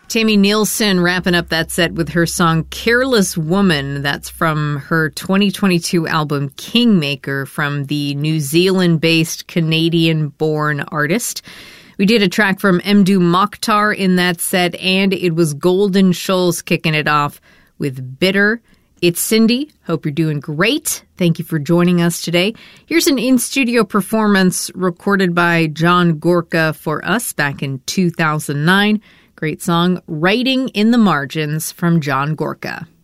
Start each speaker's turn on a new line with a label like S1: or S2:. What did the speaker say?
S1: Tammy Nielsen wrapping up that set with her song Careless Woman. That's from her 2022 album Kingmaker from the New Zealand-based Canadian-born artist. We did a track from Mdou Moctar in that set, and it was Golden Shoals kicking it off with Bitter. It's Cindy. Hope you're doing great. Thank you for joining us today. Here's an in-studio performance recorded by John Gorka for us back in 2009. Great song, Writing in the Margins from John Gorka.